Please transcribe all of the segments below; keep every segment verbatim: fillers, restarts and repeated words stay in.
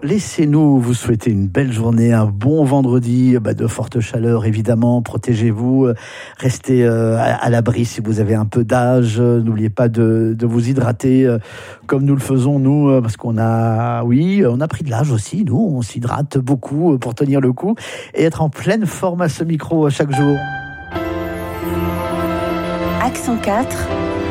laissez-nous vous souhaiter une belle journée, un bon vendredi, bah de forte chaleur évidemment, protégez-vous, restez euh, à, à l'abri si vous avez un peu d'âge, n'oubliez pas de, de vous hydrater euh, comme nous le faisons nous, euh, parce qu'on a, oui, on a pris de l'âge aussi, nous, on s'hydrate beaucoup pour tenir le coup et être en pleine forme à ce micro chaque jour. Accent quatre,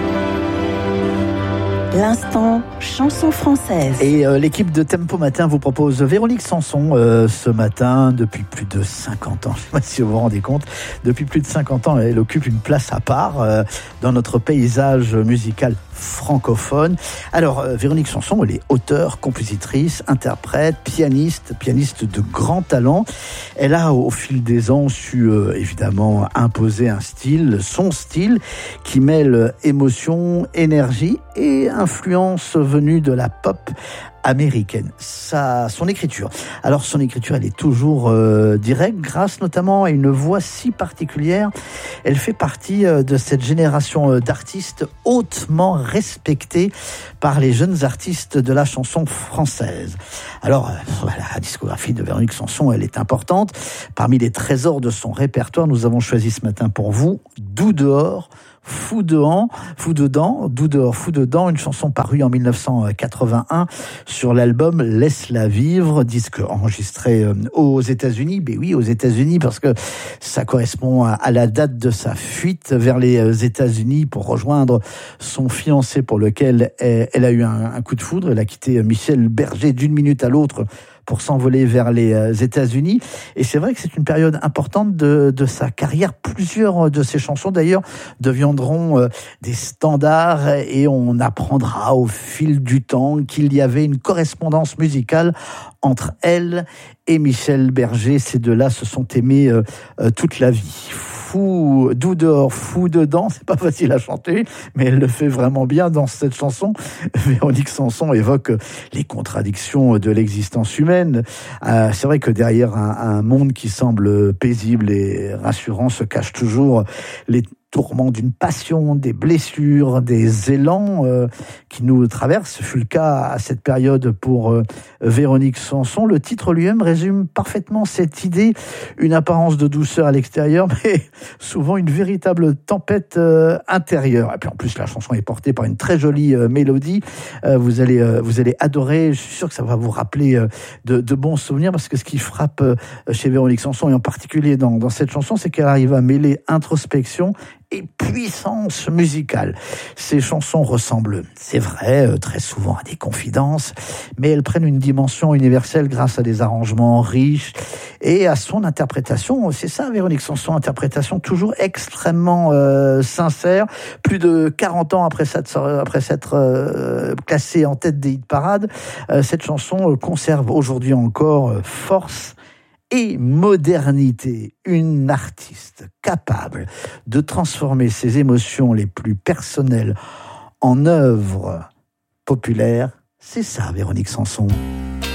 l'instant chanson française. Et euh, l'équipe de Tempo Matin vous propose Véronique Sanson euh, ce matin depuis plus de cinquante ans. Je ne sais pas si vous vous rendez compte, depuis plus de cinquante ans, elle occupe une place à part euh, dans notre paysage musical francophone. Alors, euh, Véronique Sanson, elle est auteure, compositrice, interprète, pianiste, pianiste de grand talent. Elle a, au fil des ans, su euh, évidemment imposer un style, son style, qui mêle émotion, énergie et influence venue de la pop américaine. Sa, son écriture. Alors, son écriture, elle est toujours euh, directe, grâce notamment à une voix si particulière. Elle fait partie euh, de cette génération euh, d'artistes hautement respectés par les jeunes artistes de la chanson française. Alors, euh, voilà, la discographie de Véronique Sanson, elle est importante. Parmi les trésors de son répertoire, nous avons choisi ce matin pour vous Doux dehors, Fou dedans, fou dedans, Doux dehors, fou dedans, une chanson parue en dix-neuf cent quatre-vingt-un sur l'album Laisse-la vivre, disque enregistré aux États-Unis. Ben oui, aux États-Unis, parce que ça correspond à la date de sa fuite vers les États-Unis pour rejoindre son fiancé pour lequel elle a eu un coup de foudre. Elle a quitté Michel Berger d'une minute à l'autre pour s'envoler vers les États-Unis. Et c'est vrai que c'est une période importante de, de sa carrière. Plusieurs de ses chansons, d'ailleurs, deviendront euh, des standards et on apprendra au fil du temps qu'il y avait une correspondance musicale entre elle et Michel Berger. Ces deux-là se sont aimés euh, euh, toute la vie. Fou, doux dehors, fou dedans, c'est pas facile à chanter, mais elle le fait vraiment bien dans cette chanson. Véronique Sanson évoque les contradictions de l'existence humaine. Euh, c'est vrai que derrière un, un monde qui semble paisible et rassurant se cachent toujours les tourments d'une passion, des blessures, des élans euh, qui nous traversent. Ce fut le cas à cette période pour euh, Véronique Sanson. Le titre lui-même résume parfaitement cette idée, une apparence de douceur à l'extérieur, mais souvent une véritable tempête euh, intérieure. Et puis en plus, la chanson est portée par une très jolie euh, mélodie. Euh, vous allez, euh, vous allez adorer. Je suis sûr que ça va vous rappeler euh, de, de bons souvenirs, parce que ce qui frappe euh, chez Véronique Sanson, et en particulier dans, dans cette chanson, c'est qu'elle arrive à mêler introspection et puissance musicale. Ces chansons ressemblent, c'est vrai, très souvent à des confidences, mais elles prennent une dimension universelle grâce à des arrangements riches et à son interprétation. C'est ça, Véronique Sanson, interprétation toujours extrêmement euh, sincère. Plus de quarante ans après s'être, après s'être euh, classée en tête des hit parades, euh, cette chanson conserve aujourd'hui encore euh, force et modernité. Une artiste capable de transformer ses émotions les plus personnelles en œuvres populaires, c'est ça, Véronique Sanson.